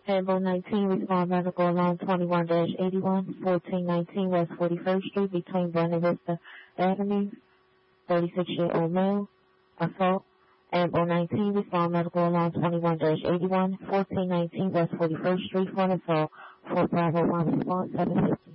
Table 19, respond medical along 21-81, 1419 West 41st Street between Buena Vista Avenue, 36-year-old male, assault. Ambo 19, respond medical along 21-81, 1419 West 41st Street for an assault. 4501 response, 750.